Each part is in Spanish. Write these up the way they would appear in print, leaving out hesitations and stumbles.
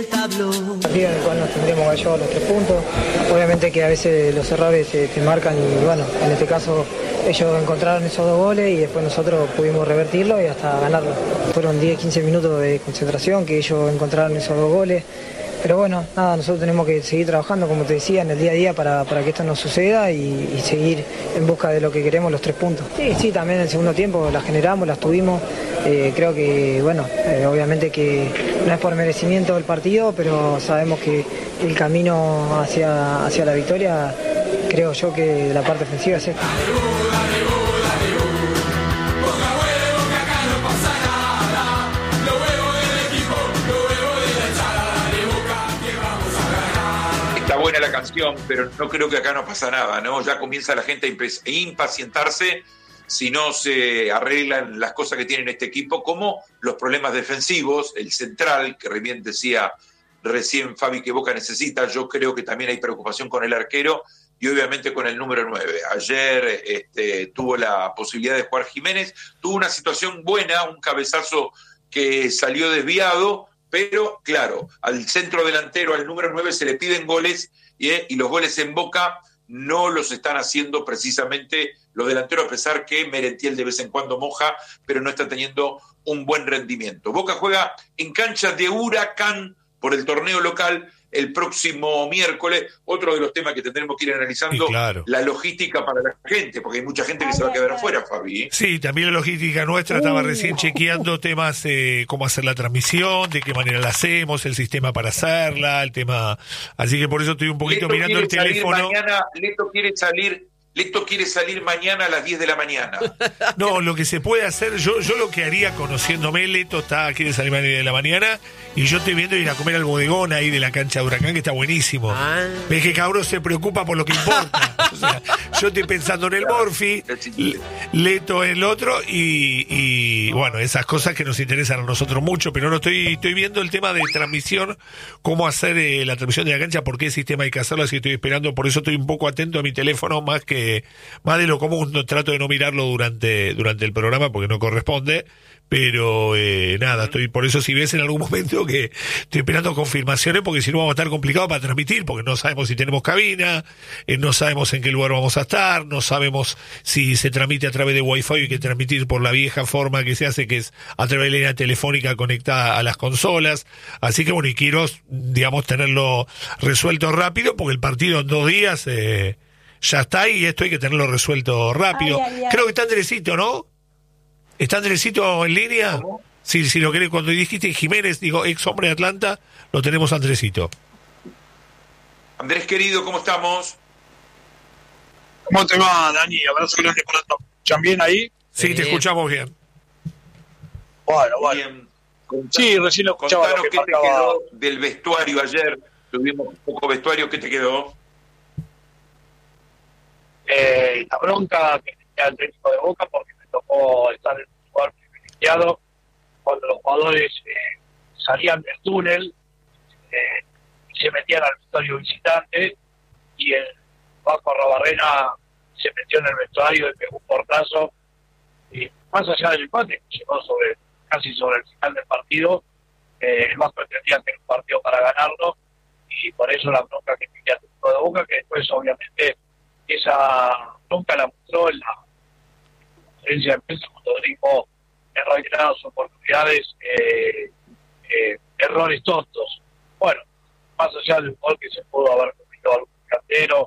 Partido en el cual nos tendríamos que llevar los 3 puntos. Obviamente que a veces los errores te marcan y bueno, en este caso ellos encontraron esos 2 goles y después nosotros pudimos revertirlo y hasta ganarlo. Fueron 10-15 minutos de concentración que ellos encontraron esos 2 goles. Pero bueno, nada, nosotros tenemos que seguir trabajando, como te decía, en el día a día para que esto no suceda y seguir en busca de lo que queremos, los 3 puntos. Sí, también en el segundo tiempo las generamos, las tuvimos. Creo que, bueno, obviamente que no es por merecimiento del partido, pero sabemos que el camino hacia la victoria, creo yo que de la parte ofensiva es esta. Está buena la canción, pero no creo que acá no pasa nada, ¿no? Ya comienza la gente a impacientarse si no se arreglan las cosas que tiene este equipo, como los problemas defensivos, el central, que bien decía recién Fabi que Boca necesita. Yo creo que también hay preocupación con el arquero y obviamente con el número 9. Ayer tuvo la posibilidad de jugar Jiménez, tuvo una situación buena, un cabezazo que salió desviado, pero claro, al centro delantero, al número 9, se le piden goles y los goles en Boca no los están haciendo precisamente los delanteros, a pesar que Merentiel de vez en cuando moja, pero no está teniendo un buen rendimiento. Boca juega en cancha de Huracán por el torneo local el próximo miércoles. Otro de los temas que tendremos que ir analizando, claro, la logística para la gente, porque hay mucha gente que se va a quedar afuera, Fabi. Sí, también la logística nuestra. Estaba recién chequeando temas, cómo hacer la transmisión, de qué manera la hacemos, el sistema para hacerla, el tema. Así que por eso estoy un poquito Leto mirando el teléfono. Leto quiere salir mañana a las 10 de la mañana. No, lo que se puede hacer, yo lo que haría, conociéndome, Leto quiere salir a las 10 de la mañana y yo estoy viendo ir a comer al bodegón ahí de la cancha de Huracán, que está buenísimo. Ves que cabrón se preocupa por lo que importa. O sea, yo estoy pensando en el Morphy, Leto en el otro y bueno, esas cosas que nos interesan a nosotros mucho, pero no estoy viendo el tema de transmisión, cómo hacer la transmisión de la cancha, por qué sistema hay que hacerlo, así que estoy esperando, por eso estoy un poco atento a mi teléfono, más de lo común. Trato de no mirarlo durante el programa porque no corresponde, pero nada, por eso si ves en algún momento que estoy esperando confirmaciones, porque si no vamos a estar complicados para transmitir, porque no sabemos si tenemos cabina, no sabemos en qué lugar vamos a estar, no sabemos si se transmite a través de Wi-Fi, hay que transmitir por la vieja forma que se hace, que es a través de la línea telefónica conectada a las consolas. Así que bueno, y quiero, digamos, tenerlo resuelto rápido, porque el partido en 2 días ya está y esto hay que tenerlo resuelto rápido. Creo que está Andresito, ¿no? ¿Está Andresito en línea? ¿Cómo? Sí, si lo querés, cuando dijiste Jiménez, digo, ex hombre de Atlanta, lo tenemos a Andresito. Andrés querido, ¿cómo estamos? ¿Cómo te va, Dani? Abrazo grande para todos. ¿Escuchan bien ahí? Sí, te escuchamos bien. Bueno. Bien. Sí, recién lo escuchaba. Contanos qué te quedó del vestuario ayer. Tuvimos un poco vestuario, ¿qué te quedó? La bronca que tenía el técnico de Boca, porque me tocó estar en un lugar privilegiado cuando los jugadores salían del túnel y se metían al vestuario visitante, y el Vasco Arrobarrena se metió en el vestuario y pegó un portazo, y más allá del empate que llegó casi sobre el final del partido, el Vasco entendía que era un partido para ganarlo, y por eso la bronca que tenía el técnico de Boca, que después obviamente esa bronca la mostró en la conferencia de prensa cuando dijo en reiteradas oportunidades errores tontos. Bueno, más allá del gol que se pudo haber cometido algún cantero,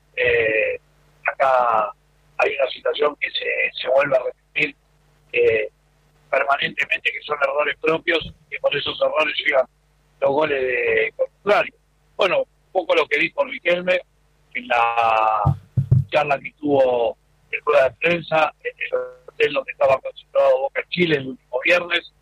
acá hay una situación que se vuelve a repetir permanentemente, que son errores propios, y por esos errores llegan los goles de contrario. Bueno, un poco lo que dijo Riquelme en la charla que tuvo en rueda de prensa en el hotel donde estaba concentrado Boca en Chile el último viernes,